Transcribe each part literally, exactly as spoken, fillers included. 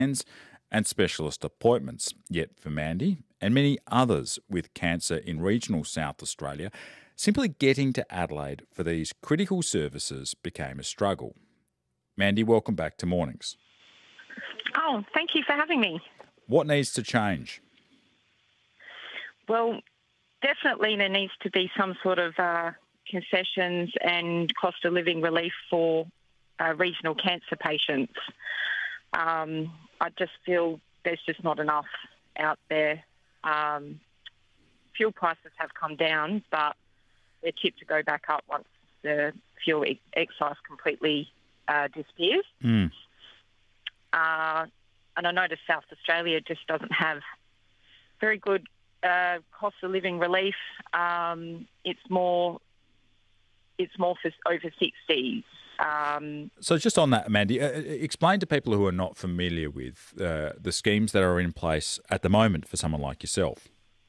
scans and specialist appointments. Yet for Mandy and many others with cancer in regional South Australia, simply getting to Adelaide for these critical services became a struggle. Mandy, welcome back to Mornings. Oh, thank you for having me. What needs to change? Well, definitely there needs to be some sort of uh, concessions and cost of living relief for uh, regional cancer patients. Um, I just feel there's just not enough out there. Um, fuel prices have come down, but they're tipped to go back up once the fuel ex- excise completely uh, disappears. Mm. Uh, and I notice South Australia just doesn't have very good uh, cost of living relief. Um, it's more, it's more for over sixties. Um, so just on that, Mandy, uh, explain to people who are not familiar with uh, the schemes that are in place at the moment for someone like yourself.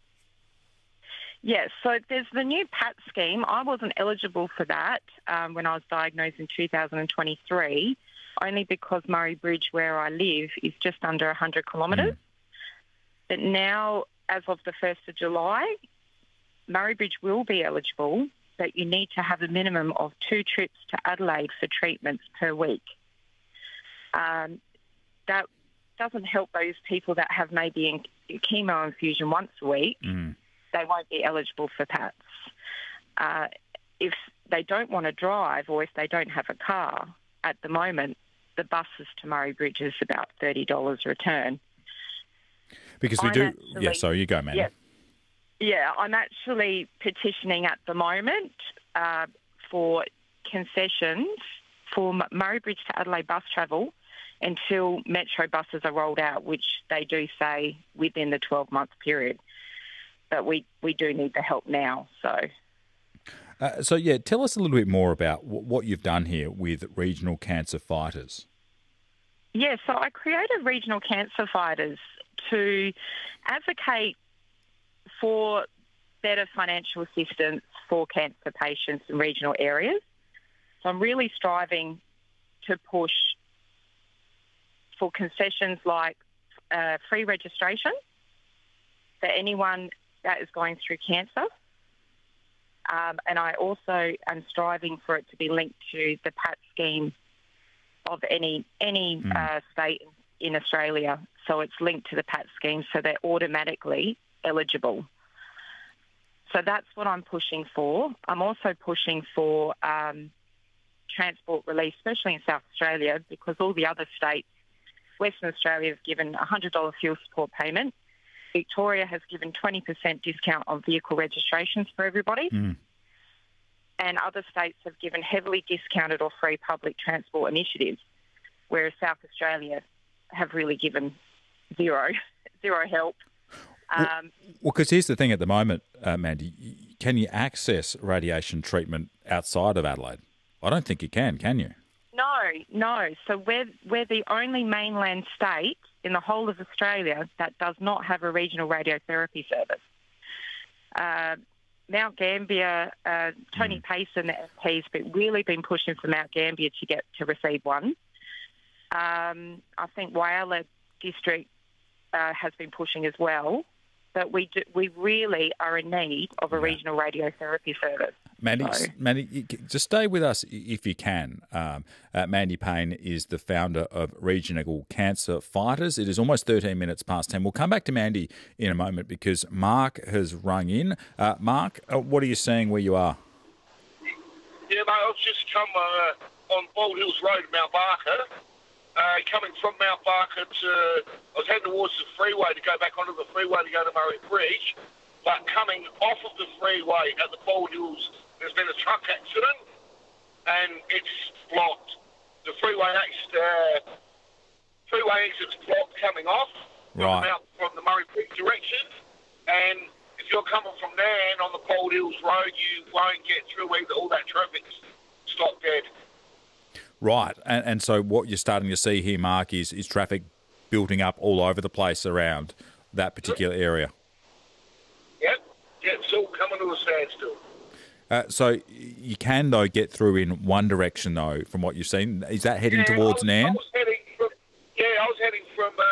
Yes, so there's the new P A T scheme. I wasn't eligible for that um, when I was diagnosed in two thousand twenty-three, only because Murray Bridge, where I live, is just under one hundred kilometres. Mm. But now, as of the first of July, Murray Bridge will be eligible, but you need to have a minimum of two trips to Adelaide for treatments per week. Um, that doesn't help those people that have maybe a chemo infusion once a week. Mm. They won't be eligible for P A Ts. Uh, if they don't want to drive or if they don't have a car, at the moment, the buses to Murray Bridge is about thirty dollars a return. Because we I'm do... Actually, yeah, sorry, you go, man. Yeah, yeah, I'm actually petitioning at the moment uh, for concessions for Murray Bridge to Adelaide bus travel until metro buses are rolled out, which they do say within the twelve-month period. But we, we do need the help now, so... Uh, so, yeah, tell us a little bit more about w- what you've done here with Regional Cancer Fighters. Yeah, so I created Regional Cancer Fighters to advocate for better financial assistance for cancer patients in regional areas. So I'm really striving to push for concessions like uh, free registration for anyone that is going through cancer. Um, and I also am striving for it to be linked to the P A T scheme of any any mm. uh, state in Australia. So it's linked to the P A T scheme, so they're automatically eligible. So that's what I'm pushing for. I'm also pushing for um, transport relief, especially in South Australia, because all the other states, Western Australia, have given a one hundred dollars fuel support payment. Victoria has given twenty percent discount on vehicle registrations for everybody. Mm. And other states have given heavily discounted or free public transport initiatives, whereas South Australia have really given zero, zero help. Um, well, because here's the thing at the moment, uh, Mandy, can you access radiation treatment outside of Adelaide? I don't think you can, can you? No, no. So we're, we're the only mainland state in the whole of Australia that does not have a regional radiotherapy service. Uh, Mount Gambier, uh, Tony mm. Payson, the M P, has been, really been pushing for Mount Gambier to get to receive one. Um, I think Whyalla District uh, has been pushing as well. But we do, we really are in need of a yeah. regional radiotherapy service. Mandy, so. Mandy, just stay with us if you can. Um, uh, Mandy Payne is the founder of Regional Cancer Fighters. It is almost thirteen minutes past ten. We'll come back to Mandy in a moment because Mark has rung in. Uh, Mark, uh, what are you seeing where you are? Yeah, mate, I've just come uh, on Bald Hills Road, Mount Barker. Uh, coming from Mount Barker to, I was heading towards the freeway to go back onto the freeway to go to Murray Bridge, but coming off of the freeway at the Bald Hills, there's been a truck accident, and it's blocked. The freeway exit, uh, freeway exit's blocked coming off right. from, the Mount, from the Murray Bridge direction, and if you're coming from there and on the Bald Hills Road, you won't get through either. All that traffic's stopped dead. Right, and, and so what you're starting to see here, Mark, is, is traffic building up all over the place around that particular area. Yep, yep, it's all coming to a standstill. Uh, so you can, though, get through in one direction, though, from what you've seen. Is that heading yeah, towards I was, Nan? I was heading from, yeah, I was heading from. Uh,